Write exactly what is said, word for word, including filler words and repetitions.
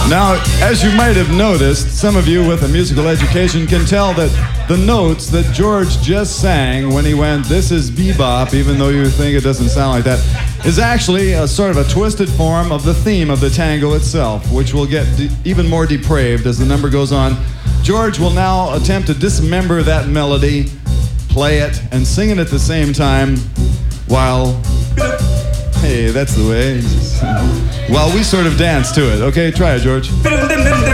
Now, as you might have noticed, some of you with a musical education can tell that the notes that George just sang when he went, "This is bebop," even though you think it doesn't sound like that, is actually a sort of a twisted form of the theme of the tango itself, which will get de- even more depraved as the number goes on. George will now attempt to dismember that melody, play it, and sing it at the same time while... Hey, that's the way. While we sort of dance to it. Okay, try it, George.